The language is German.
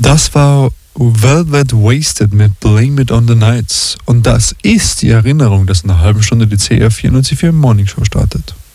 Das war Velvet Wasted mit Blame It on the Nights. Und das ist die Erinnerung, dass in einer halben Stunde die CR 94.4 Morning Show startet.